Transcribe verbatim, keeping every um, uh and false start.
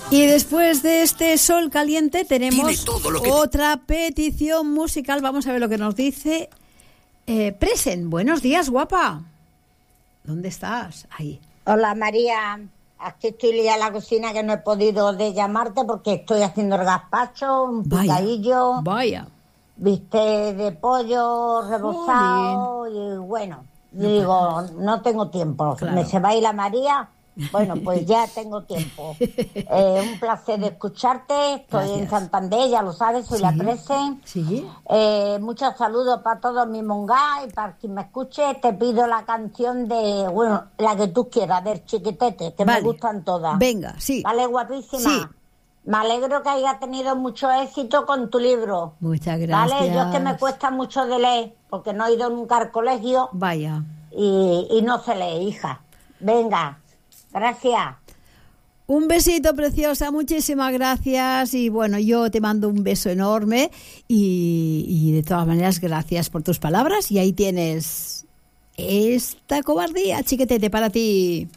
Y después de este sol caliente tenemos que... otra petición musical. Vamos a ver lo que nos dice eh, Presen. Buenos días, guapa. ¿Dónde estás? Ahí. Hola, María. Aquí estoy liada en la cocina, que no he podido de llamarte porque estoy haciendo el gazpacho, un picadillo. Vaya. Bistec de pollo rebozado. Jolín. Y bueno, no digo, no tengo tiempo. Claro. Me se va a ir la María. Bueno, pues ya tengo tiempo. Eh, un placer de escucharte. Estoy Gracias. En Santander, ya lo sabes, soy ¿Sí? la Presen. ¿Sí? Eh, muchos saludos para todos mis mongás y para quien me escuche. Te pido la canción de, bueno, la que tú quieras, del Chiquitete, que vale. me gustan todas. Venga, sí. Vale, guapísima. Sí. Me alegro que haya tenido mucho éxito con tu libro. Muchas gracias. Vale, yo es que me cuesta mucho de leer, porque no he ido nunca al colegio. Vaya. Y, y no se lee, hija. Venga. Gracias. Un besito, preciosa, muchísimas gracias. Y bueno, yo te mando un beso enorme y, y de todas maneras gracias por tus palabras. Y ahí tienes esta cobardía, Chiquitete, para ti.